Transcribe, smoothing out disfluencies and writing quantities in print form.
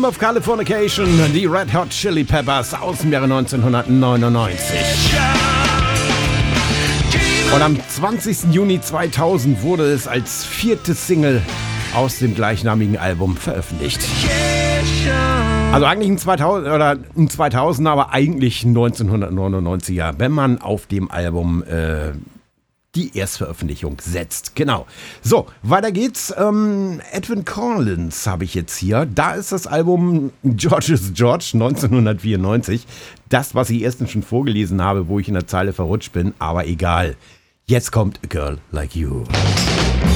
Dream of Californication, die Red Hot Chili Peppers aus dem Jahre 1999. Und am 20. Juni 2000 wurde es als vierte Single aus dem gleichnamigen Album veröffentlicht. Also eigentlich ein 2000er, aber eigentlich 1999er, wenn man auf dem Album die Erstveröffentlichung setzt. Genau. So, weiter geht's. Edwyn Collins habe ich jetzt hier. Da ist das Album George is George 1994. Das, was ich erstens schon vorgelesen habe, wo ich in der Zeile verrutscht bin, aber egal. Jetzt kommt A Girl Like You.